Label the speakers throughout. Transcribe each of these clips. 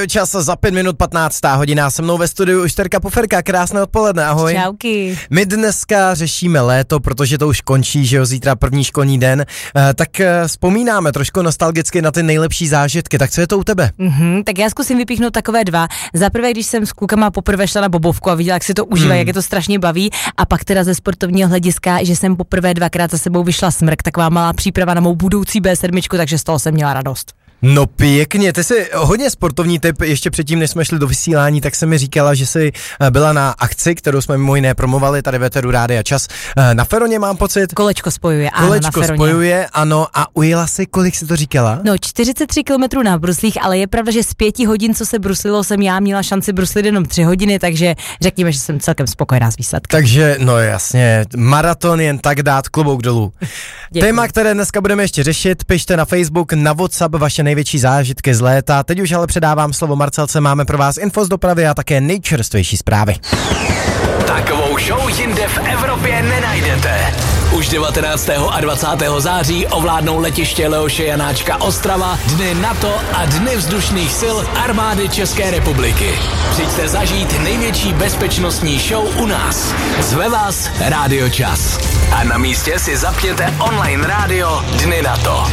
Speaker 1: Čas za 5 minut 15. hodina, se mnou ve studiu už Terka Puferka, krásné odpoledne, ahoj.
Speaker 2: Čauky.
Speaker 1: My dneska řešíme léto, protože to už končí, že jo, zítra první školní den, tak vzpomínáme trošku nostalgicky na ty nejlepší zážitky, tak co je to u tebe?
Speaker 2: Tak já zkusím vypíchnout takové dva. Za prvé, když jsem s klukama poprvé šla na bobovku a viděla, jak si to užívají, jak je to strašně baví, a pak teda ze sportovního hlediska, že jsem poprvé dvakrát za sebou vyšla smrk, taková malá příprava na mou budoucí B7, takže z toho jsem měla radost.
Speaker 1: No pěkně, ty jsi hodně sportovní typ, ještě předtím, než jsme šli do vysílání, tak se mi říkala, že jsi byla na akci, kterou jsme mimo jiné promovali tady ve Eteru Rádia Čas. Na Feroně mám pocit.
Speaker 2: Kolečko spojuje, ano,
Speaker 1: Kolečko
Speaker 2: na Feroně.
Speaker 1: Spojuje, ano, a ujela si, kolik jsi to říkala?
Speaker 2: No 43 km na bruslích, ale je pravda, že z 5 hodin, co se bruslilo, jsem já měla šanci bruslit jenom 3 hodiny, takže řekněme, že jsem celkem spokojená s výsledkem.
Speaker 1: Takže, no jasně, maraton jen tak dát, klobouk dolů. Téma, které dneska budeme ještě řešit, pište na Facebook, na WhatsApp vaše největší zážitky z léta. Teď už ale předávám slovo Marcelce, máme pro vás info z dopravy a také nejčerstvější zprávy.
Speaker 3: Takovou show jinde v Evropě nenajdete. Už 19. a 20. září ovládnou letiště Leoše Janáčka Ostrava Dny NATO a Dny vzdušných sil Armády České republiky. Přijďte zažít největší bezpečnostní show u nás. Zve vás Rádio Čas. A na místě si zapněte online rádio Dny NATO.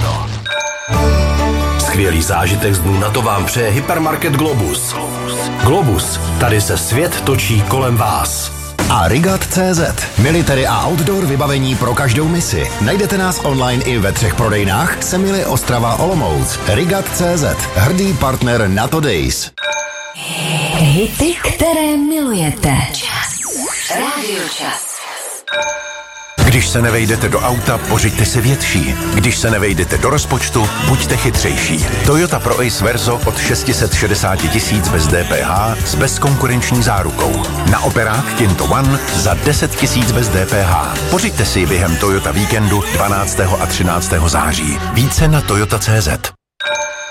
Speaker 4: Skvělý zážitek z dnů NATO vám přeje hypermarket Globus. Globus, tady se svět točí kolem vás. A Rigat.cz, military a outdoor vybavení pro každou misi. Najdete nás online i ve 3 prodejnách: Semily, Ostrava, Olomouc. Rigat.cz, hrdý partner NATO Days.
Speaker 5: Hity, které milujete. Rádio Čas.
Speaker 4: Když se nevejdete do auta, pořiďte si větší. Když se nevejdete do rozpočtu, buďte chytřejší. Toyota Pro Ace Verso od 660 000 bez DPH s bezkonkurenční zárukou. Na operák Kinto One za 10 000 bez DPH. Pořiďte si během Toyota víkendu 12. a 13. září. Více na Toyota.cz.